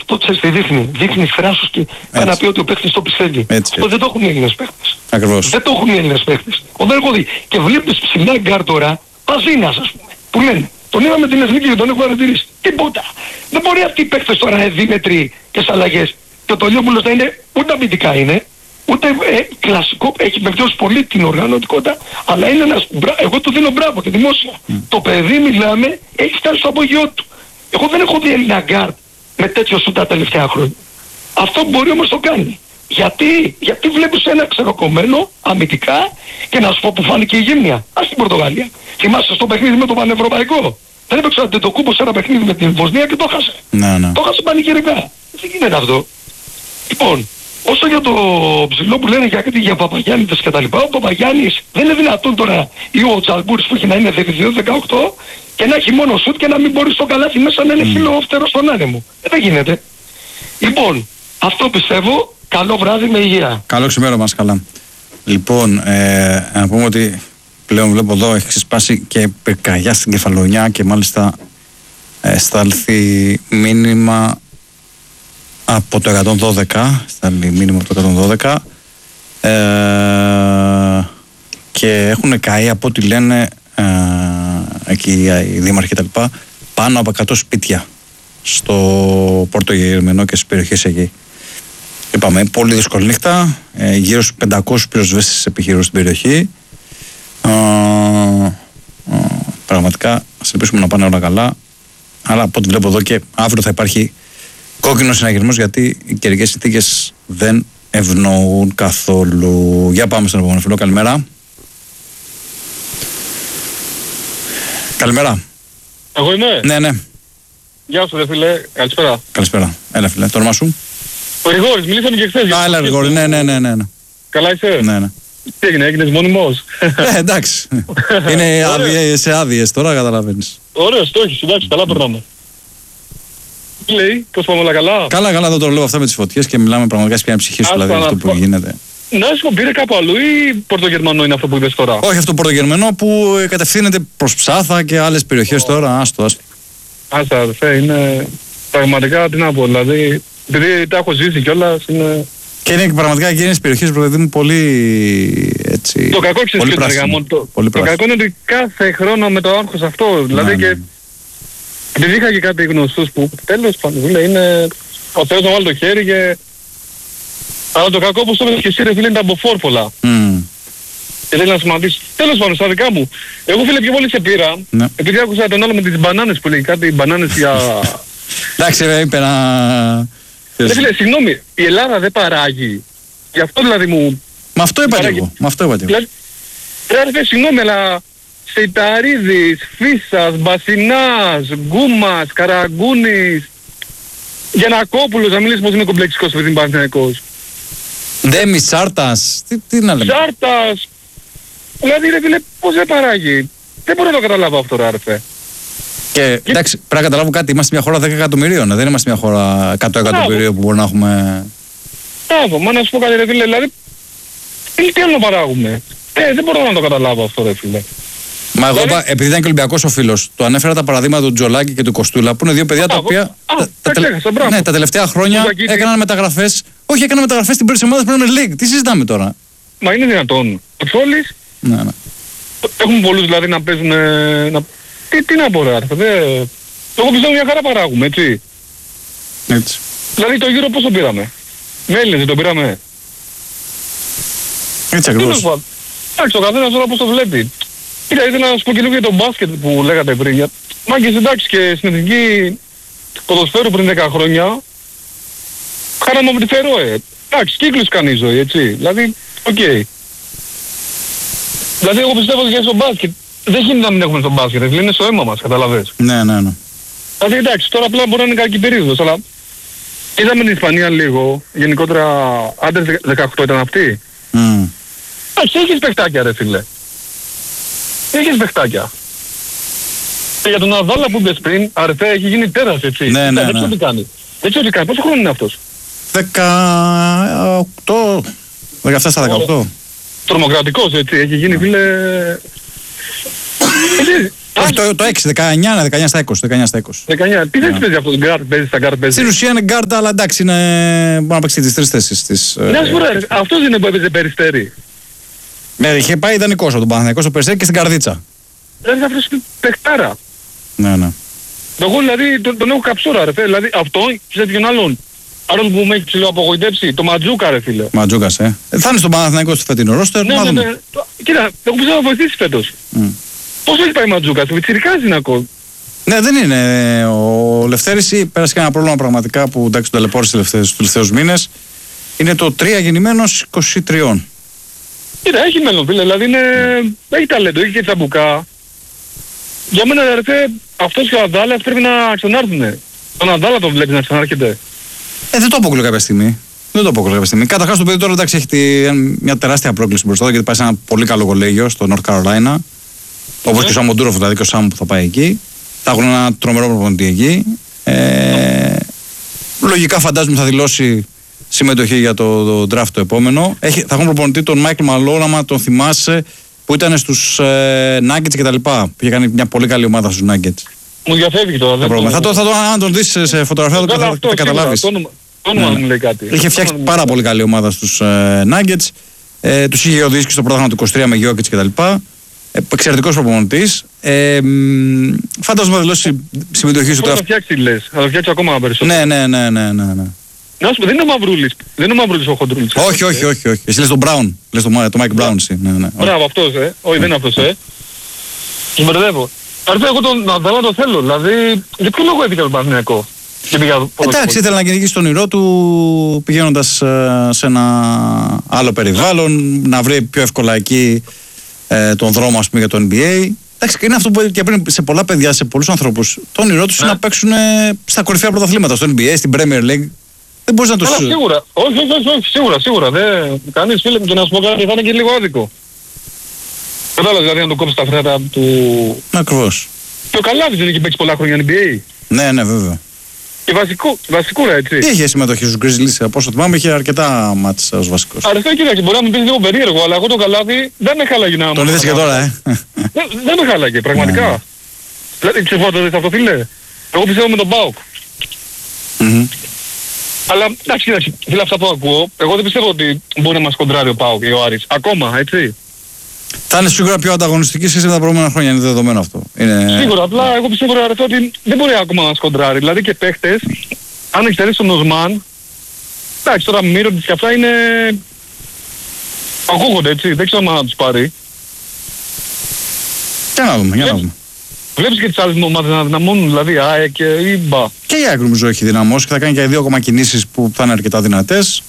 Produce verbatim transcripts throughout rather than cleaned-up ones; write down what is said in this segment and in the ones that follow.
αυτό ξέρεις τι δείχνει. Δείχνει θράσος και πάει να πει ότι ο παίκτης το πιστεύει. Έτσι, αυτό δεν το έχουν οι Έλληνες παίκτες. Ακριβώς. Δεν το έχουν οι Έλληνες παίκτες. Όταν έχω δει και βλέπεις ψηλά γκάρ τώρα, Παζίνας ας πούμε, που λένε. Τον είδαμε την εθνική και τον έχω παρατηρήσει. Τίποτα. Δεν μπορεί αυτοί οι παίκτες τώρα είναι δίμετροι και σ' αλλαγές. Και ο Τολιόπουλος να είναι ούτε αμυντικά είναι, ούτε ε, κλασικό, έχει βεβαιώσει πολύ την οργανωτικότητα, αλλά είναι ένας, εγώ του δίνω μπράβο και δημόσια. Mm. Το παιδί μιλάμε, έχει φτάσει στο απογειό του. Εγώ δεν έχω δει Έλληνα γκάρτ με τέτοιο σου τα τελευταία χρόνια. Αυτό μπορεί όμως το κάνει. Γιατί, γιατί βλέπεις ένα ξεροκομμένο αμυντικά και να σου πω που φάνηκε η γύμνια. Ας στην Πορτογαλία. Θυμάσαι στο παιχνίδι με το Πανευρωπαϊκό. Δεν έπαιξε το κούμπο σε ένα παιχνίδι με την Βοσνία και το χάσε. Ναι, ναι. Το χάσε πανηγυρικά. Δεν γίνεται αυτό. Λοιπόν, όσο για το ψηλό που λένε για κάτι για Παπαγιάννητες και τα λοιπά, ο Παπαγιάννης δεν είναι δυνατόν τώρα ή ο Τζαλμπούρης που έχει να είναι δύο δεκαοκτώ και να έχει μόνο σουτ και να μην μπορεί στο καλάθι μέσα να είναι mm. φιλόφτερο στον άνεμο. Ε, δεν γίνεται. Λοιπόν, αυτό πιστεύω. Καλό βράδυ με υγεία. Καλό ξημέρωμα μας, καλά. Λοιπόν, ε, να πούμε ότι πλέον βλέπω εδώ έχει ξεσπάσει και πυρκαγιά στην Κεφαλονιά και μάλιστα ε, στάλθη μήνυμα από το εκατόν δώδεκα, στάλθη μήνυμα από το εκατόν δώδεκα ε, και έχουν καεί από ό,τι λένε ε, εκεί οι δήμαρχοι και τα λοιπά πάνω από εκατό σπίτια στο Πόρτο Γερμενό και στις περιοχές εκεί. Είπαμε, πολύ δύσκολη νύχτα, ε, γύρω στους πεντακόσιους πυροσβέστες επιχειρούν στην περιοχή. Ε, ε, πραγματικά, ας ελπίσουμε να πάνε όλα καλά. Αλλά από ό,τι βλέπω εδώ και αύριο θα υπάρχει κόκκινος συναγερμός γιατί οι καιρικές συνθήκες δεν ευνοούν καθόλου. Για πάμε στον επόμενο φίλο, καλημέρα. Καλημέρα. Εγώ είμαι. Ναι, ναι. Γεια σου, δε φίλε. Καλησπέρα. Καλησπέρα. Έλα, φίλε. Το όνομα σου? Ο Γρηγόρης, μιλήσαμε και χθες. Α, έλα, Γρηγόρη. Ναι, ναι, ναι, ναι. Καλά είσαι? Ναι, ναι. Τι έγινε, έγινες μόνιμος? Ε, εντάξει. Είναι άδειες, σε άδειες τώρα, καταλαβαίνεις. Ωραίος, το έχεις, εντάξει, καλά περνάμε. Τι λέει, πώς πάμε όλα καλά? Καλά, καλά, δεν το λέω αυτά με τις φωτιές και μιλάμε πραγματικά σε μια ψυχή σου, δηλαδή αυτό που γίνεται. Να σου πω, πήρε κάπου αλλού ή Πορτογερμανό είναι αυτό που είπες τώρα? Όχι, αυτό Πορτογερμανό που κατευθύνεται προς Ψάθα και άλλες περιοχές oh. τώρα, άστο, άστο. Άστα, αρφέ, είναι πραγματικά, τι να πω, δηλαδή, επειδή τα έχω ζήσει κιόλας, είναι... Και είναι πραγματικά εκείνες περιοχές, παιδί μου, πολύ έτσι... Το κακό ξέρεις ποιο είναι, το, το κακό είναι ότι κάθε χρόνο με το άγχος αυτό, δηλαδή ναι, και... Ναι. Επειδή είχα και κάτι γνωστούς που τέλος πάντων, είναι... Ο Θεός να βάλει το χέρι και... Αλλά το κακό όπως το είπες και εσύ ρε φίλε είναι τα μποφόρφολα. Mm. Και θέλει να σημαντήσει. Τέλος πάντων, στα δικά μου. Εγώ φίλε πιο πολύ σε πήρα, ναι. επειδή άκουσα τον άλλο με τις μπανάνες που λέει κάτι μπανάνες για... Εντάξει ρε, είπε να... Ρε φίλε, συγγνώμη, η Ελλάδα δεν παράγει. Γι' αυτό δηλαδή μου... Μα αυτό είπα και εγώ. Μα αυτό είπα και εγώ. Ρε φίλε, συγγνώμη, αλλά... Σεϊταρίδης, Φίσας, Μπασινάς, Γκούμας, Καραγκούνης... Γιαννακόπουλος, να μιλήσεις πως είμαι κομπλεξικός επειδή είμαι Παναθηναϊκός. Ντέμι, Σάρτας, τι, τι να λέμε. Σάρτας, δηλαδή ρε φίλε πώς δεν παράγει. Δεν μπορώ να το καταλάβω αυτό ρε αρφέ. Και, και εντάξει πρέπει να καταλάβω κάτι, είμαστε μια χώρα δέκα εκατομμυρίων, δεν είμαστε μια χώρα εκατό εκατομμυρίων που μπορεί να έχουμε... Μπράβο, μα να σου πω κάτι ρε φίλε, δηλαδή τι, τι άλλο να παράγουμε. Ε, δεν μπορώ να το καταλάβω αυτό ρε φίλε. Μα εγώ, δηλαδή... επειδή ήταν και Ολυμπιακός ο φίλος, του ανέφερα τα παραδείγματα του Τζολάκη και του Κοστούλα, που είναι δύο παιδιά α, τα οποία α, τα, τα, ξέχασα, ναι, τα τελευταία χρόνια έκαναν μεταγραφές. Όχι, έκαναν μεταγραφές στην πρώτη ομάδα Premier League. Τι συζητάμε τώρα. Μα είναι δυνατόν. Ο Τσόλης, ναι, ναι. Έχουμε πολλούς δηλαδή να παίζουν. Να... Τι, τι να πω ρε άρθρα. Δε... Εγώ πιστεύω μια χαρά παράγουμε, έτσι. Έτσι. Δηλαδή το γύρο πώς το πήραμε. Με Έλληνες δεν το πήραμε. Έτσι ακριβώς. Εντάξει, ο καθένας τώρα πώς το βλέπει. Κοίτα, ήθελα να σου πω και λίγο για τον μπάσκετ που λέγατε πριν. Για... Μάγκες εντάξει και στην εθνική ποδοσφαίρου πριν δέκα χρόνια χάραμε από τη Φερόε. Εντάξει, κύκλους κάνει η ζωή, έτσι. Δηλαδή, οκ. Okay. Δηλαδή, εγώ πιστεύω ότι για στο μπάσκετ δεν γίνεται να μην έχουμε στο μπάσκετ. Δηλαδή, είναι στο αίμα μας, καταλαβες. Ναι, ναι, ναι. Δηλαδή, εντάξει, τώρα απλά μπορεί να είναι κακή περίοδος, αλλά είδαμε την Ισπανία λίγο. Γενικότερα, άντερ δεκαοκτώ ήταν αυτή. Mm. Εντάξει, έχεις παιχτάκια, ρε φίλε. Έχεις παιχτάκια. Και για τον Ναδάλα που είπες πριν, αρφέ, έχει γίνει τέρας, έτσι. Ναι, ναι, δεν ξέρω τι κάνει. Δεν ξέρω τι κάνει. Πόσο χρόνο είναι αυτός? δεκαοκτώ. δεκαεπτά στα δεκαοκτώ. Τρομοκρατικός, έτσι. Έχει γίνει, φίλε... Όχι, το, το έξι, δεκαεννιά, δεκαεννιά στα είκοσι. δεκαεννιά στα είκοσι. δεκαεννιά. Τι θέση παίζει αυτός, γκάρτ παίζει στα γκάρτ παίζει. Στην ουσία είναι γκάρτ, αλλά εντάξει, είναι... μπορεί να παίξει τις τρεις θέσεις της. Ναι, ας πούμε, αυτός είναι που έπαιζε Περιστέρι. Ναι, είχε πάει ιδανικός από τον Παναθηναϊκό στο Περιστέρι και στην Καρδίτσα. Δηλαδή αυτός είναι παιχτάρα. Ναι, ναι. Εγώ δηλαδή τον, τον έχω καψούρα ρε φίλε, δηλαδή αυτόν και σε ποιον άλλον. Άλλον που με έχει ψηλό απογοητεύσει, το Ματζούκα ρε φίλε. Ματζούκας, ε. Θα είναι στον Παναθηναϊκό στο φετινό ρόστερ. Ναι, ναι, ναι. Κοίτα, εγώ πιστεύω να βοηθήσει φέτος. Mm. Πώς έχει πάει ο Ματζούκας, πιτσιρικάς είναι ακόμα. Ναι, δεν είναι. Ο Λευτέρης πέρασε και ένα πρόβλημα πραγματικά που εντάξει τον ταλαιπώρησε τους τελευταίους μήνες. Είναι το τρία γεννημένος είκοσι τρία. Κοίτα, έχει μέλλον φίλε, δηλαδή είναι... έχει ταλέντο, έχει και τσαμπουκά. Για μένα ρε φίλε, αυτός και ο Αδάλας πρέπει να ξανάρθουνε. Τον Αδάλα τον βλέπεις να ξανάρχεται. Ε, δεν το αποκλείω κάποια στιγμή. Δεν το αποκλείω κάποια στιγμή. Καταρχάς το παιδί τώρα εντάξει, έχει τη, μια τεράστια πρόκληση μπροστά του γιατί πάει σε ένα πολύ καλό κολέγιο στο North Carolina. Όπως και ο Σαμοντούροφ, δηλαδή και ο Σάμου που θα πάει εκεί. Θα έχουν ένα τρομερό προπονητή εκεί. Ε, λογικά φαντάζομαι θα δηλώσει συμμετοχή για το, το draft το επόμενο. Έχει, θα έχουν προπονητή τον Μάικλ Μαλόν, άμα τον θυμάσαι, που ήταν στους ε, Nuggets και τα λοιπά. Που είχε κάνει μια πολύ καλή ομάδα στους Nuggets. Μου διαφεύγει τώρα. Δεν το... Θα το, θα το, αν τον δεις σε φωτογραφία θα, θα, θα καταλάβεις. Το όνομα, το όνομα ναι. μου λέει κάτι. Είχε φτιάξει πάρα πολύ καλή ομάδα στους ε, Nuggets. Ε, τους είχε οδηγήσει και στο πρωτάθλημα του είκοσι τρία με Γιόκιτς και τα λοιπά. Ε, εξαιρετικός προπονητής. Ε, φαντάζομαι θα δηλώσει συμμετοχή στο draft. Θα το φτιάξει λες. Θα το φτιάξει ακόμα περισσότερο. Ναι, ναι, ναι, ναι, ναι. Να σου πω, δεν είναι ο Μαυρούλης. Δεν είναι ο Μαυρούλης ο Χοντρούλης. Όχι, όχι, όχι, όχι. Εσύ λες τον Brown. Λες τον το Mike Brown, εσύ. Ναι, ναι. Μπράβο, αυτός, ε. Όχι, δεν είναι αυτός, ε. Τους μπερδεύω. Αρθέ, εγώ τον Αδάλα το θέλω. Δηλαδή, για ποιο λόγο έφυγε τον Παναθηναϊκό. Εντάξει, ήθελε να κυνηγήσει τον όνειρό του πηγαίνοντας ε, σε ένα άλλο περιβάλλον, να βρει πιο εύκολα εκεί ε, τον δρόμο, ας πούμε, για το N B A. Εντάξει, είναι αυτό που είπε και πριν σε πολλά παιδιά, σε πολλούς ανθρώπους. Το όνειρό τους είναι να παίξουν ε, στα κορυφαία πρωταθλήματα, στο N B A, στην Premier League. Δεν μπορείς να τους... Αλλά σίγουρα, όχι, όχι, όχι, όχι, σίγουρα, σίγουρα. Δεν... Κανείς φίλε μου και να σου πω κάτι θα είναι και λίγο άδικο. Κατάλαβες δηλαδή να το κόψεις τα φρέτα του... Ακριβώς. Και ο Καλάβης δεν έχει παίξει πολλά χρόνια N B A. Ναι, ναι, βέβαια. Και βασικό, βασικούρα έτσι. Τι είχε συμμετοχή στους Grizzlies, από όσο θυμάμαι είχε αρκετά μάτς ως βασικός. Αριστερά κοίταξε, μπορεί να μου πεις λίγο περίεργο, αλλά εγώ τον Καλάβη δεν με χάλαγε να... Τον είδες και τώρα, ε. Δεν, δεν με χάλαγε, πραγματικά. Δηλαδή, ξεφώταζες αυτό φίλε. Εγώ πιστεύω με τον ΠΑΟΚ. Αλλά εντάξει, κοίταξε, φίλε αυτά που ακούω, εγώ δεν πιστεύω ότι μπορεί να μας κοντράρει ο ΠΑΟΚ ή ο Άρης. Ακόμα, έτσι. Θα είναι σίγουρα πιο ανταγωνιστική σχέση με τα προηγούμενα χρόνια, είναι δεδομένο αυτό. Είναι... Σίγουρα, απλά εγώ πιστεύω ρε, ότι δεν μπορεί ακόμα να μας κοντράρει. Δηλαδή και παίχτες, αν εξαιρέσει τον Οσμάν, εντάξει τώρα Μύρωτης και αυτά είναι... ακούγονται έτσι, δεν ξέρω αν να τους πάρει. Για να δούμε, για να δούμε. Βλέπεις και τις άλλες ομάδες να δυναμώνουν, δηλαδή ΑΕΚ και η Μπα. Και η ΑΕΚ νομίζω έχει δυναμώσει και θα κάνει και δύο ακόμα κινήσεις που θα είναι αρκετά δυνατές.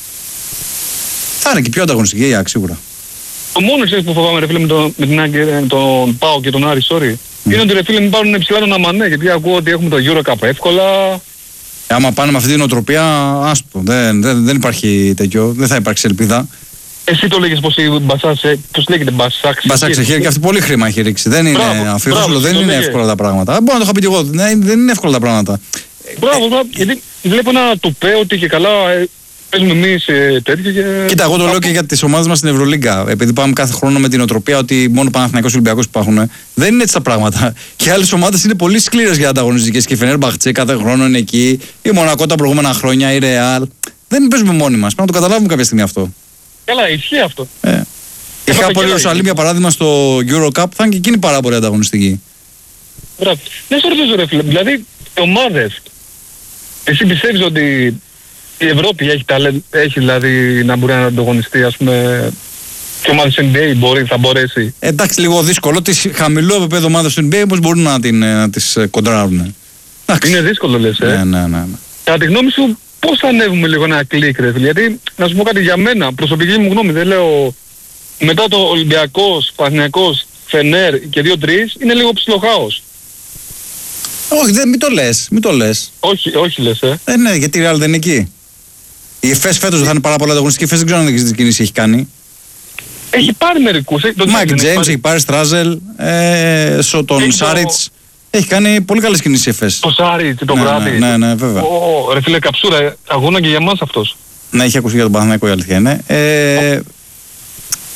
Θα είναι και πιο ανταγωνιστική η ΑΕΚ σίγουρα. Το μόνο ξέρεις που φοβάμαι ρε φίλε με τον, με την Άγκη, τον Πάο και τον Άρη, sorry, mm. είναι ότι ρε φίλε μην πάρουν ψηλά τον Αμανέ, γιατί ακούω ότι έχουμε το Euro Cup εύκολα. Ε, άμα πάνε με αυτή την νοοτροπία, άστο, δεν, δεν, δεν υπάρχει τέτοιο, δεν θα υπάρξει ελπίδα. Εσύ το λέγες πως η Μπασάς, πώς λέγεται Μπασάξ. Μπασάξ έχει και αυτή πολύ χρήμα έχει ρίξει, δεν είναι αφιερώσουλο, δεν είναι εύκολα τα πράγματα. Μπορώ να το είχα πει και εγώ, ναι, δεν είναι εύκολα τα πράγματα. Μπράβο, μπράβο, γιατί βλέπω ένα τουπέ ότι και καλά... παίζουμε εμείς ε, τέτοια και... Κοίτα, εγώ το λέω και για τις ομάδες μας στην Ευρωλίγκα. Επειδή πάμε κάθε χρόνο με την οτροπία ότι μόνο Παναθηναϊκός Ολυμπιακός υπάρχουν. Δεν είναι έτσι τα πράγματα. Και άλλες ομάδες είναι πολύ σκληρές για ανταγωνιστικές. Και η Φενέρμπαχτσε κάθε χρόνο είναι εκεί. Η Μονακό τα προηγούμενα χρόνια, η Ρεάλ. Δεν παίζουμε μόνοι μας. Πρέπει να το καταλάβουμε κάποια στιγμή αυτό. Καλά, ισχύει αυτό. Ε. Είχα από Ιερουσαλήμ για παράδειγμα στο Euro Cup, θα είναι και εκείνη πάρα πολύ ανταγωνιστική. Μπράβο. Ναι, σε ρωτήσω ρε φίλε. Δηλαδή, ομάδες. Εσύ πιστεύεις ότι η Ευρώπη έχει, ταλέ, έχει δηλαδή να μπορεί να ανταγωνιστεί, ας πούμε, και ομάδες N B A μπορεί, θα μπορέσει. Εντάξει, λίγο δύσκολο. Τις χαμηλό επίπεδο ομάδες N B A πώς μπορούν να, την, να τις κοντράρουν. Είναι δύσκολο λες, ε. Ναι, ναι, ναι. Κατά τη γνώμη σου, πώς θα ανέβουμε λίγο ένα κλικ, ρε φίλε. Γιατί, να σου πω κάτι για μένα, προσωπική μου γνώμη, δεν λέω, μετά το Ολυμπιακός, Παναθηναϊκός, Φενέρ και δύο τρεις, είναι λίγο ψιλοχάος. Όχι, δεν, μην το λες, μην το λες. Όχι, όχι λες, ε. Ε, ναι, γιατί η Real δεν είναι εκεί. Η ΕΦΕΣ φέτος δεν θα είναι πάρα πολύ ανταγωνιστική. Η ΕΦΕΣ δεν ξέρω αν τι κινήσεις έχει κάνει. Έχει πάρει μερικούς. Μάικ Τζέιμς έχει πάρει Στράζελ, ε, σο, τον έχει Σάριτς. Το... Έχει κάνει πολύ καλές κινήσεις η ΕΦΕΣ. Το Σάριτς, τον ναι, Βράδυ. Ναι, ναι, ναι, βέβαια. Ο, ρε φίλε καψούρα, αγώνα και για μας αυτός. Ναι, έχει ακούσει για τον Παναθηναϊκό η αλήθεια είναι. Ε,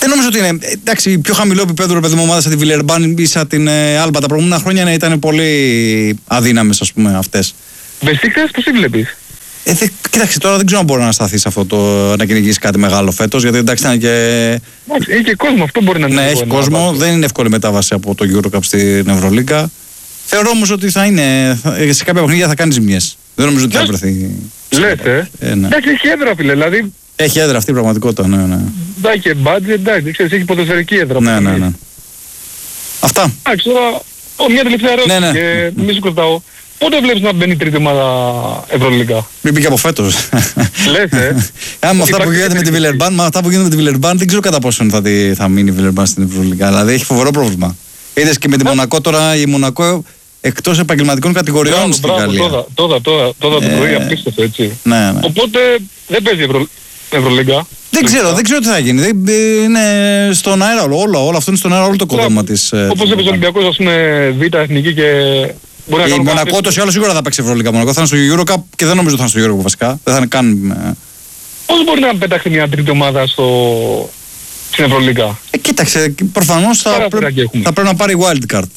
Δεν νομίζω ότι είναι. Εντάξει, πιο χαμηλό επίπεδο παιδί μου ομάδα σαν τη Βιλερμπάν ή σαν την Άλμπα τα προηγούμενα χρόνια ναι, ήταν πολύ αδύναμες, ας πούμε, αυτές. Μπεστίκτας, πώς τη βλέπεις? Ε, δε, κοίταξε, τώρα δεν ξέρω αν μπορεί να σταθεί σε αυτό το να κυνηγήσει κάτι μεγάλο φέτος, γιατί εντάξει ήταν και. Εντάξει, έχει και κόσμο, αυτό μπορεί να είναι. Ναι, έχει κόσμο, ένα, δεν είναι εύκολη μετάβαση από το Eurocup στην Ευρωλίγκα. Θεωρώ όμως ότι θα είναι. Θα, σε κάποια παιχνίδια θα κάνει ζημιές. Δεν νομίζω ότι θα βρεθεί. Λες, ε. ε ναι. Εντάξει, έχει έδρα, φίλε, δηλαδή. Έχει έδρα αυτή η πραγματικότητα, ναι, ναι. Εντάξει, και budget, εντάξει, ξέρεις, έχει ποδοσφαιρική έδρα. Ναι, ναι, ναι. Αυτά. Εντάξει, τώρα, μια τελευταία ερώτηση ναι, ναι. και μη σου κρατάω. Πότε βλέπεις να μπαίνει η τρίτη ομάδα Ευρωλίγκα? Μην πήγε από φέτος. Λες, ε. Άμα αυτά που γίνεται με τη Βιλερμπάν, μα αυτά που γίνεται με τη Βιλερμπάν, δεν ξέρω κατά πόσο θα, θα μείνει η Βιλερμπάν στην Ευρωλίγκα. Δηλαδή έχει φοβερό πρόβλημα. Είδες και με τη Μονακό τώρα, η Μονακό εκτός επαγγελματικών κατηγοριών στην Γαλλία. Τώρα, τώρα, τώρα το πρωί απίστευτο, έτσι. Ναι, ναι. Οπότε δεν παίζει Ευρω... Ευρωλίγκα. Δεν ξέρω, δεν ξέρω τι θα γίνει. Δεν, είναι στον αέρα όλο, όλο, όλο αυτό είναι στον αέρα όλο το κόδωμα της. Όπως έπαιζε ο Ολυμπιακός, ας πούμε, Β' εθνική και... Μπορεί η Μονακό τόσο ή άλλως σίγουρα θα παίξει Ευρωλίγκα. Μονακό θα είναι στο Eurocup και δεν νομίζω ότι θα είναι στο Eurocup βασικά. Δεν θα είναι καν. Πώς μπορεί να πετάξει μια τρίτη ομάδα στο... στην Ευρωλίγκα? Ε, κοίταξε, προφανώς θα, πρέ... θα πρέπει να πάρει wild card.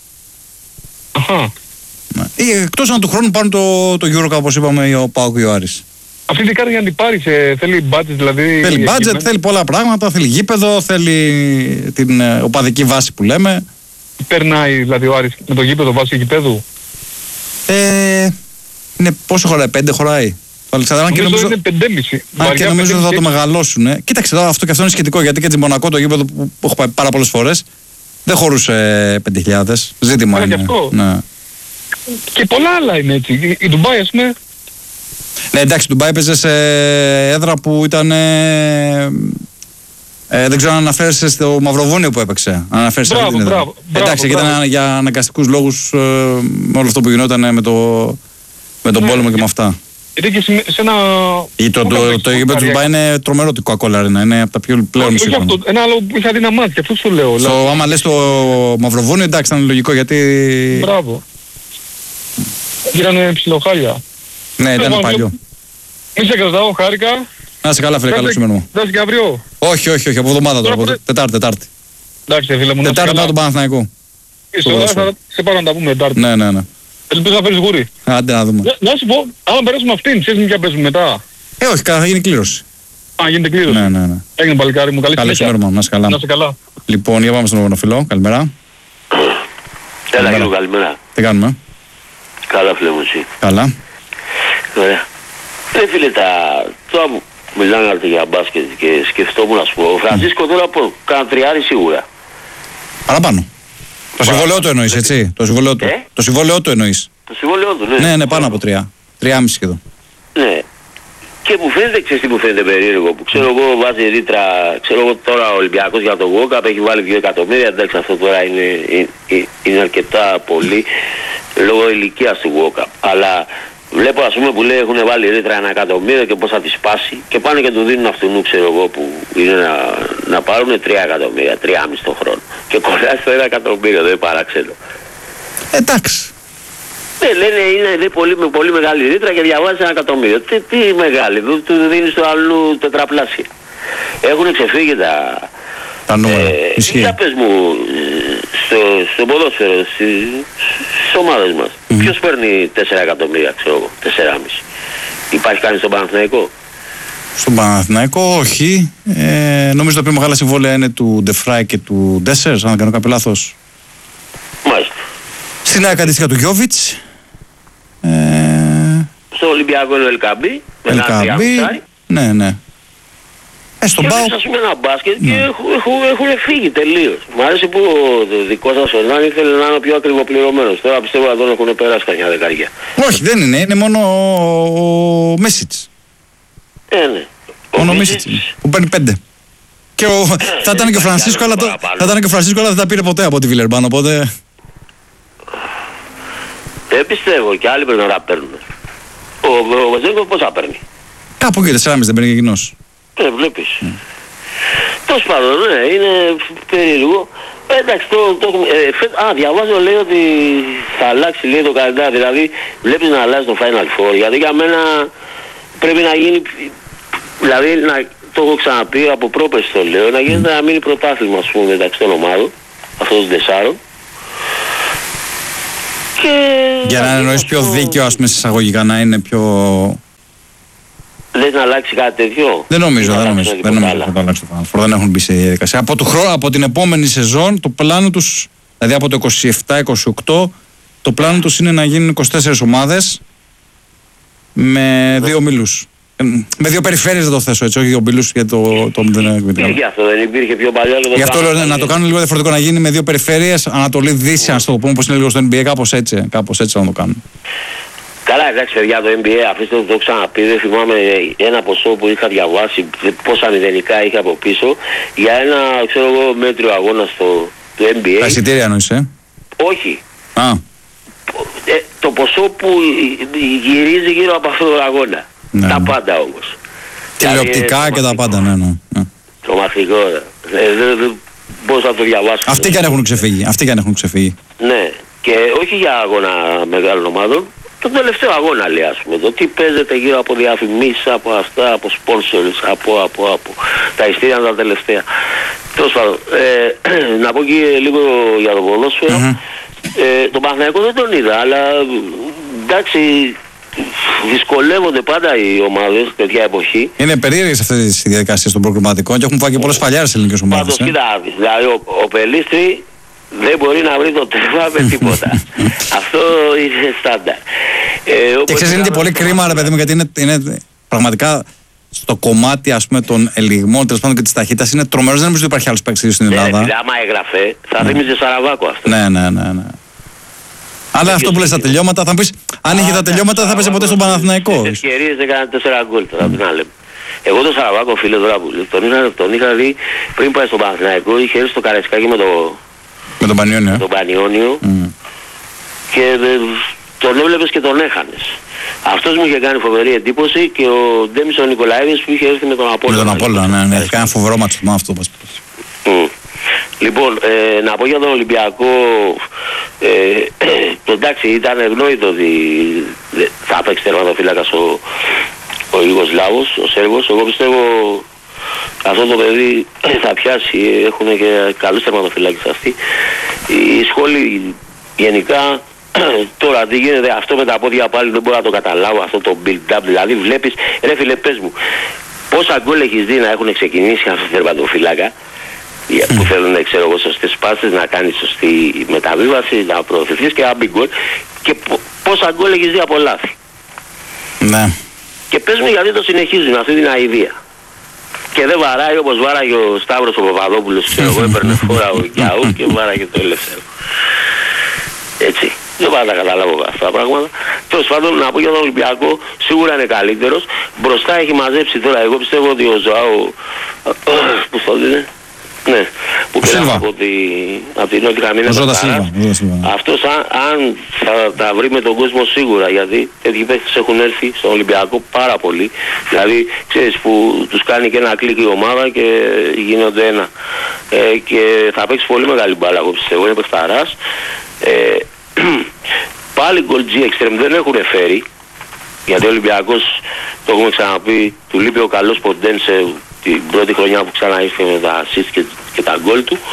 Αχα. Ναι. Ή εκτός αν του χρόνου πάρουν το, το Eurocup όπως είπαμε ο ΠΑΟΚ και ο Άρης. Αυτή την κάρτα για να την πάρεις, ε, θέλει budget δηλαδή... Θέλει budget, θέλει πολλά πράγματα, θέλει γήπεδο, θέλει την ε, οπαδική βάση που λέμε. Περνάει δηλαδή ο Άρης με το γήπεδο βάση γηπέδου? Ε, είναι πόσο χωράει, πέντε χωράει. Το Αλεξανδράκι νομίζω, νομίζω είναι πεντέμισι. Α, και νομίζω ότι θα το μεγαλώσουν. Ε. Κοίταξε τώρα, αυτό και αυτό είναι σχετικό γιατί και τη Μονακό το γήπεδο που έχω πάει πάρα πολλές φορές δεν χωρούσε πέντε χιλιάδες. Ζήτημα Άρα είναι. Και, αυτό. Ναι. Και πολλά άλλα είναι έτσι. Η Ντουμπάι, ας πούμε. Ναι, εντάξει, η Ντουμπάι έπαιζε σε έδρα που ήταν. Ε, ε, δεν ξέρω αν αναφέρεσαι στο Μαυροβούνιο που έπαιξε. Αν αναφέρεσαι μπράβο, αυτή την μπράβο, μπράβο, εντάξει, μπράβο. ήταν για αναγκαστικούς λόγους ε, με όλο αυτό που γινόταν με, το, με τον ναι, πόλεμο και με αυτά. Γιατί και σε ένα... Το, το, το γήπεδο του Ντουμπάι είναι τρομερό το Coca-Cola Arena, είναι από τα πιο πλέον σύγχρονα. Ένα άλλο που είχε αδύναμα μάτια, αυτό σου λέω. Στο, άμα λες το Μαυροβούνιο, εντάξει, ήταν λογικό γιατί... Μπράβο. Γύρανε ψιλοχάλια. Ναι, ήταν παλιό. Μη σε κρατάω, χάρηκα. Να σε καλά, φίλε, καλό σήμερα μου. Θα είσαι και αύριο. Όχι, όχι, όχι, από εβδομάδα τώρα. Πότε... Τετάρτη, Τετάρτη. Εντάξει, φίλε μου. Τετάρτη μετά τον Παναθηναϊκό. Είσαι θα σε πάρω να τα πούμε Τετάρτη. Ναι, ναι, ναι. Ελπίζω να φέρεις γούρι. Άντε να δούμε. Να σου πω, άμα περάσουμε αυτήν, ξέρεις με ποια παίζουμε μετά? Ε, όχι, θα γίνει κλήρωση. Α, γίνεται κλήρωση. Ναι, ναι, ναι. Έγινε παλικάρι μου, καλή συνέχεια. Καλή να σε καλά. Να σε καλά. Λοιπόν, για πάμε στον Ογονοφιλό. Καλημέρα. Έλα, κύριο, καλημέρα. Τι κάνουμε? Καλά, φίλε μου, εσύ? Καλά. Ωραία. Ε, φίλε, τα... τώρα που μιλάνε για μπάσκετ και σκεφτόμουν, να σου πω, ο Φρανσίσκο τώρα από κάνα τριάρι σίγουρα. Παραπάνω. Το συμβόλαιό του εννοείς, έτσι. Το συμβόλαιό του. Ε? Το συμβόλαιό του εννοείς. Το συμβόλαιό του, ναι. Ναι, ναι, πάνω από τρία. Τριάμιση σχεδόν. Ναι. Και μου φαίνεται, ξέρεις τι μου φαίνεται περίεργο, που ξέρω εγώ βάζει ρήτρα, ξέρω εγώ τώρα ο Ολυμπιακός για το Γουόκαπ έχει βάλει δύο εκατομμύρια, εντάξει αυτό τώρα είναι, είναι, είναι αρκετά πολύ λόγω ηλικίας του Γουόκαπ. Αλλά βλέπω ας πούμε που λέει έχουν βάλει ρήτρα ένα εκατομμύριο και πώς θα τη σπάσει και πάνε και του δίνουν αυτού ξέρω εγώ που είναι να, να πάρουν τρία εκατομμύρια, τρία το χρόνο. Και κολλάει στο ένα εκατομμύριο, δεν παραξένω. Εντάξει. Ναι, λένε είναι πολύ, με πολύ μεγάλη ρήτρα και διαβάζει ένα εκατομμύριο. Τι, τι μεγάλη, του, του δίνεις το αλλού τετραπλάσια. Έχουν ξεφύγει τα... Τα νούμερα. Ε, για πες μου, στο, στο ποδόσφαιρο, στις, στις ομάδες μας, mm-hmm. ποιος παίρνει τέσσερα εκατομμύρια, ξέρω εγώ, τέσσερα κόμμα πέντε. Υπάρχει κανείς στον Παναθηναϊκό? Στον Παναθηναϊκό όχι. Ε, νομίζω το πιο μεγάλα συμβόλαια είναι του Ντεφράι και του Ντέσσερ, αν δεν κάνω κάποιο λάθος. Μάλιστα. Στην ΑΕΚ αντίστοιχα του Γιόβιτς. Ε... Στο Ολυμπιακό είναι ο Ελκαμπή. Ελκαμπή. Ναι, ναι. Ε, στον Πάο. Και ας πούμε ένα μπάσκετ ναι. Και έχουν, έχουν, έχουν φύγει τελείως. Μ' άρεσε που ο δικός σας ο Ερνάν ήθελε να είναι πιο ακριβοπληρωμένος. Τώρα πιστεύω να τον έχουν περάσει καμιά δεκαριά. Όχι, δεν είναι. Είναι μόνο ο Μίσιτς. Ε, ναι. Μόνο ο Μίσιτς που παίρνει πέντε. Και ο... ε, θα ήταν και ο Φρανσίσκο, αλλά, το... θα ήταν και ο Φρανσίσκο, αλλά δεν τα πήρε ποτέ από τη Βιλερμπάν, οπότε... Δεν πιστεύω και άλλοι πρέπει να τα παίρνουν. Ο, ο Βεζέγκοφ πόσα παίρνει? Κάπου και τεσσεράμισι δεν παίρνει και εκείνος. Ε, βλέπεις. Mm. Τέλος πάντων, ναι, είναι περίεργο. Ε, εντάξει, το, το, ε, φε... Α, διαβάζω λέει ότι θα αλλάξει λέει το καλεντάρι. Δηλαδή βλέπεις να αλλάζει το Final Four. Γιατί για μένα πρέπει να γίνει... Δηλαδή να, το έχω ξαναπεί από πρόπερση το λέω, να γίνεται mm. να μείνει πρωτάθλημα, ας πούμε, μεταξύ των ομάδων, αυτών των τεσσάρων. Και για να εννοείς πιο δίκαιο, ας πούμε, εισαγωγικά, να είναι πιο... Δεν να αλλάξει κάτι τέτοιο. Δεν νομίζω, δεν νομίζω. Δεν νομίζω ότι θα το αλλάξει το Final Four. Δεν έχουν μπει σε διαδικασία. Από, το χρόνο, από την επόμενη σεζόν, το πλάνο τους, δηλαδή από το είκοσι επτά είκοσι οκτώ, το πλάνο τους είναι να γίνουν είκοσι τέσσερις ομάδες με δύο ομίλους. Με δύο περιφέρειες δεν το θέσω έτσι, όχι δύο ομίλους για το... το υπήρχε αυτό, δεν υπήρχε πιο παλιά. Γι' αυτό λέω να το κάνουν λίγο διαφορετικό, να γίνει με δύο περιφέρειες, Ανατολή-Δύση, αν το πούμε, όπως είναι λίγο στο N B A, κάπως έτσι, κάπως έτσι να το κάνουν. Καλά, εντάξει παιδιά, το N B A, αφήστε το, το ξαναπεί, δεν θυμάμαι ένα ποσό που είχα διαβάσει, πόσα μηδενικά είχα από πίσω, για ένα, ξέρω εγώ, μέτριο αγώνα στο το N B A. Τα εισιτήρια εννοείς, ε? Όχι. Α. Ε, το ποσό που γυρίζει γύρω από αυτόν τον αγώνα. Ναι. Τα πάντα όμως. Τηλεοπτικά δηλαδή, και τα πάντα, ναι, ναι. Τρομακτικό. Δεν δε, δε, μπορούσα να το διαβάσω. Αυτοί και αν έχουν ξεφύγει. Αυτοί και αν έχουν ξεφύγει. Ναι. Και όχι για αγώνα μεγάλων ομάδων. Τον τελευταίο αγώνα, λέει, ας πούμε. Το τι παίζεται γύρω από διαφημίσεις, από αυτά, από sponsors, από, από, από. Τα ειστήρια τα τελευταία. Τέλος πάντων, ε, να πω και λίγο για το ποδόσφαιρο. Mm-hmm. Ε, τον Παναθηναϊκό δεν τον είδα, αλλά εντάξει, δυσκολεύονται πάντα οι ομάδες τέτοια εποχή. Είναι περίεργες αυτές οι διαδικασίες των προκριματικών και έχουν φάει και πολλές φαλιάρες σε ελληνικές ομάδες. Πάντως, ε. κοίτα, δηλαδή ο, ο Πελίστρη δεν μπορεί να βρει το τέρμα με τίποτα. Αυτό είναι στάνταρ. Ε, και ξέρεις, είναι και πολύ κρίμα, ρε παιδί μου, γιατί είναι, είναι πραγματικά στο κομμάτι, ας πούμε, των ελιγμών, τέλος πάντων, και της ταχύτητας είναι τρομερός. Δεν νομίζω ότι υπάρχει άλλος παίκτης στην Ελλάδα. Ναι, άμα έγραφε, θα θύμιζε Σαραβάκο αυτό. Ναι, ναι, ναι, ναι. Αλλά αυτό που λες τα τελειώματα, θα πεις, αν είχε τα τελειώματα θα παίζει ποτέ στον Παναθηναϊκό. Στις ευκαιρίες έκανε τέσσερα γκολ, θα την λέμε. Εγώ τον Σαραβάκο, φίλε, τώρα που τον είχα, τον είχα δει πριν πάει στον Παναθηναϊκό, είχε έρθει στο Καραϊσκάκι με, το, με τον Πανιόνιο. Με τον Πανιόνιο mm. και δε, τον έβλεπες και τον έχανες. Αυτός μου είχε κάνει φοβερή εντύπωση και ο Ντέμις ο Νικολαίδης που είχε έρθει με τον Απόλλωνα. Με τον Απόλλωνα, ναι, ναι, έκανε φοβερό μάτσο αυτό. Mm. Λοιπόν, ε, να πω για τον Ολυμπιακό, ε, το εντάξει ήταν ευνόητο ότι θα παίξει τερματοφύλακας ο, ο Ιουγκοσλάβος, ο Σέρβος. Εγώ πιστεύω αυτό το παιδί θα πιάσει, έχουν και καλούς τερματοφυλάκες αυτοί. Οι σχόλοι γενικά, τώρα τι γίνεται αυτό με τα πόδια πάλι δεν μπορώ να το καταλάβω, αυτό το build-up, δηλαδή βλέπεις, ρε φίλε πες μου, πόσα γκολ έχεις δει να έχουν ξεκινήσει αυτό το τερματοφυλάκα, που θέλουν, ξέρω εγώ, σωστές πάσες, να κάνεις σωστή μεταβίβαση, να προωθηθείς και να μπει γκολ, και πόσα γκολ έχεις δει από λάθη. Ναι. Και πες μου γιατί το συνεχίζουν αυτή την αηδία. Και δεν βαράει όπως βάραγε ο Σταύρος ο Παπαδόπουλος, ξέρω εγώ, έπαιρνε φορά ο Γκιαού και βάραγε το ελεύθερο. Έτσι. Δεν πάω να καταλάβω αυτά τα πράγματα. Τέλος πάντων, να πω για τον Ολυμπιακό, σίγουρα είναι καλύτερος. Μπροστά έχει μαζέψει τώρα, εγώ πιστεύω ότι ο Ζωάου, πώς το λένε, ναι, που πέρα από, τη, από την Νότια Καμίνα, αυτός αν, αν θα τα βρει με τον κόσμο σίγουρα, γιατί τέτοιοι παίκτες έχουν έρθει στον Ολυμπιακό πάρα πολύ, δηλαδή ξέρεις που τους κάνει και ένα κλικ η ομάδα και γίνονται ένα, ε, και θα παίξει πολύ μεγάλη μπάλα, εγώ πιστεύω, είναι παιχταράς. ε, πάλι γκολ G Extreme δεν έχουν φέρει, γιατί ο Ολυμπιακός, το έχουμε ξαναπεί, του λείπει ο καλός Ποντένσε την πρώτη χρονιά που ξανά ήρθε με τα assist και, και τα γκολ του.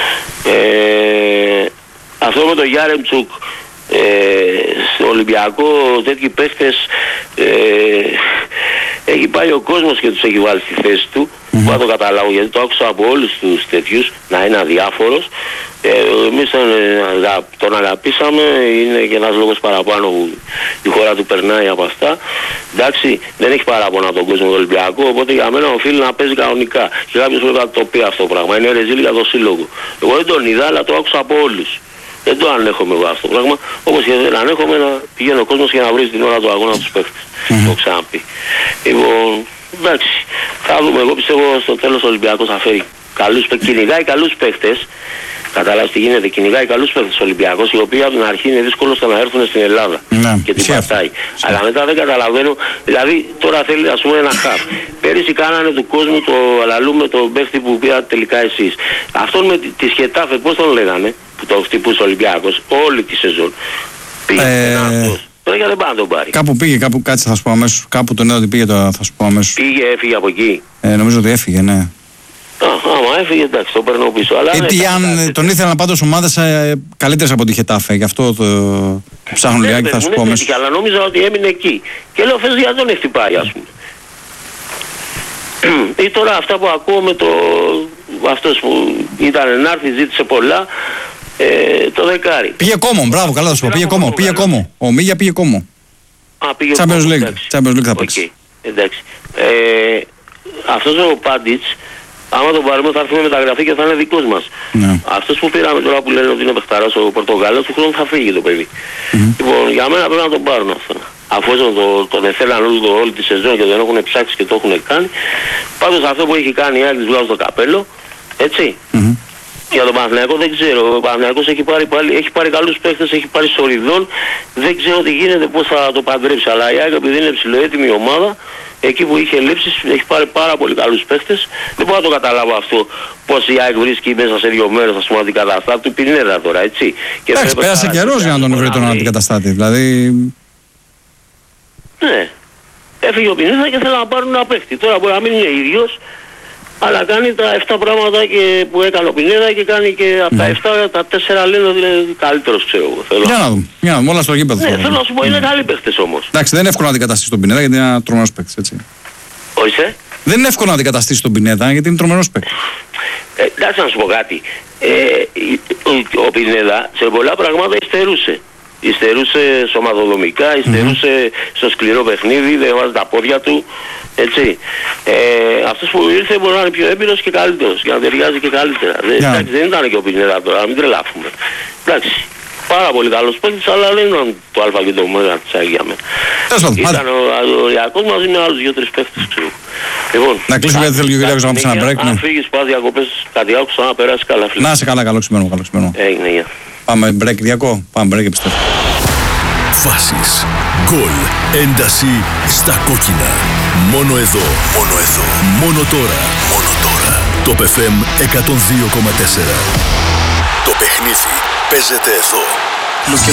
Ε, αυτό με τον Γιάρεμτσουκ, ε, στο Ολυμπιακό τέτοιοι παίχτες, ε, έχει πάει ο κόσμος και τους έχει βάλει στη θέση του. Mm-hmm. Που θα το καταλάβω, γιατί το άκουσα από όλους τους τέτοιους να είναι αδιάφορος. Ε, εμείς τον, τον αγαπήσαμε, είναι και ένας λόγος παραπάνω που η χώρα του περνάει από αυτά. Εντάξει, δεν έχει παράπονα τον κόσμο του Ολυμπιακού, οπότε για μένα οφείλει να παίζει κανονικά. Και κάποιος πρέπει να το πει αυτό το πράγμα. Είναι ρεζίλ για το σύλλογο. Εγώ δεν τον είδα, αλλά το άκουσα από όλους. Δεν το ανέχομαι εγώ αυτό το πράγμα. Όπως και δεν ανέχομαι να πηγαίνει ο κόσμος και να βρει την ώρα του αγώνα τους παίχτες. Mm-hmm. Το ξαναπεί. Λοιπόν, εντάξει, θα δούμε. Εγώ πιστεύω στο τέλος ο Ολυμπιακός θα φέρει καλούς παίχτες. Κυνηγάει καλούς παίχτες. Καταλάβεις τι γίνεται, κυνηγάει καλούς παίχτες ο Ολυμπιακός, οι οποίοι από την αρχή είναι δύσκολο στο να έρθουν στην Ελλάδα ναι, και την πατάει. Αλλά μετά δεν καταλαβαίνω, δηλαδή τώρα θέλει ας πούμε ένα χαφ. Πέρυσι κάνανε του κόσμου το αλαλούμε το παίχτη που πήρατε τελικά εσείς. Αυτόν με τη Σχετάφε πώς τον λέγανε, που τον χτυπούσε ο Ολυμπιακός όλη τη σεζόν. Πήγε ε... αυτός. Τώρα για δεν πάει να τον πάρει. Κάπου πήγε, κάπου κάτσε θα σου πω αμέσως. Κάπου τον είδα ότι πήγε τώρα, θα σου πω αμέσως. Πήγε, έφυγε από εκεί. Ε, νομίζω ότι έφυγε, ναι. Α, άμα έφυγε, εντάξει, το παίρνω πίσω. Αλλά Γιατί ναι, αν κάτι, τον ήθελαν πάντως ομάδες ε, καλύτερες από τη Χετάφε, γι' αυτό το ψάχνω ναι, λιγάκι, θα σου πω αμέσως. Αλλά νόμιζα ότι έμεινε εκεί. Και λέω, φες γιατί τον έχει πάρει, ας πούμε. Ή τώρα αυτά που ακούω με το... αυτός που ήταν να έρθει, ζήτησε πολλά, ε, το δεκάρι. Πήγε κόμμο, μπράβο, καλά θα σου πω, πήγε κόμμο, πήγε κόμμο. Ο Μίγια πήγε κόμμο. Α, πήγε Champions League, Champions League θα παίξει. Okay, εντάξει. Ε, αυτός ο Πάντιτς, άμα τον πάρουμε θα έρθουμε μεταγραφή και θα είναι δικός μας. Ναι. Αυτός που πήραμε τώρα που λένε ότι είναι παιχταράς ο Πορτογάλος, του χρόνου θα φύγει το παιδί. Mm-hmm. Λοιπόν, για μένα πρέπει να τον πάρουν αυτόν. Αφού τον το, το θέλαν όλη, όλη τη σεζόν και δεν έχουν ψάξει και το έχουν κάνει. Πάντως αυτό που έχει κάνει η Άκης βγάζει το καπέλο, έτσι. Mm-hmm. Για τον Παναθηναϊκό δεν ξέρω. Ο Παναθηναϊκός έχει πάρει, πάλι, έχει πάρει καλούς παίχτες, έχει πάρει σοριδών. Δεν ξέρω τι γίνεται, πώς θα το παντρέψει. Αλλά η Άκη επειδή είναι ψηλοέτοιμη ομάδα, εκεί που είχε λήψεις έχει πάρει πάρα πολύ καλούς παίχτες. Δεν μπορώ να το καταλάβω αυτό. Πώς η Άκη βρίσκει μέσα σε δύο μέρες, ας πούμε, αντικαταστάτη του Πινέδα τώρα, έτσι. Εντάξει, πέρασε καιρός για να τον βρει τον αντικαταστάτη. Δηλαδή... Ναι. Έφυγε ο Πινέδα και θέλει να πάρουν ένα παίχτη. Τώρα μπορεί να μην είναι ίδιος. Αλλά κάνει τα εφτά πράγματα και που έκανε ο Πινέδα και κάνει και από τα εφτά, τα τέσσερα λένε ότι είναι καλύτερος, ξέρω εγώ. Θέλω. Για να δούμε, για να δούμε, όλα στο γήπεδο. Ναι, θέλω να σου πω, είναι καλοί παίχτες όμως. Εντάξει, δεν είναι εύκολο να αντικαταστήσει τον Πινέδα γιατί είναι ένα τρομερός παίκτης, έτσι. Ορίστε. Δεν είναι εύκολο να αντικαταστήσει τον Πινέδα γιατί είναι τρομερός παίκτης. Ε, εντάξει να σου πω κάτι. Ε, ο, ο Πινέδα σε πολλά πράγματα υστερούσε. Υστερούσε σωματοδομικά, υστερούσε mm-hmm. στο σκληρό παιχνίδι, δεν βάζει τα πόδια του, έτσι. Ε, αυτός που ήρθε μπορεί να είναι πιο έμπειρος και καλύτερος, για να ταιριάζει και καλύτερα. Yeah. Εντάξει, δεν ήταν και ο Πινέδα τώρα, να μην τρελάφουμε. Εντάξει, πάρα πολύ καλός παίκτης, αλλά δεν ήταν το α και το ω της Άκη για μένα. Ήταν ο Οριακός μαζί με άλλους δύο-τρεις παίκτες, ξέρω. Λοιπόν, να κλείσουμε γιατί θέλει ο Κυριάκος να πάμε σε ένα break. Αν φύγεις πας διακοπές, κάτι άκουσα να περάσει καλά. Να είσαι καλά, καλό ξημέρωμα, καλό ξημέρωμα. Έγινε, γεια. Πάμε break, Κυριακό. Πάμε break, επιστρέφω. Φάσεις, γκολ, ένταση στα κόκκινα. Μόνο εδώ, μόνο εδώ, μόνο τώρα, μόνο τώρα. Το εφ εμ εκατόν δύο κόμμα τέσσερα. Το παιχνίδι παίζεται εδώ.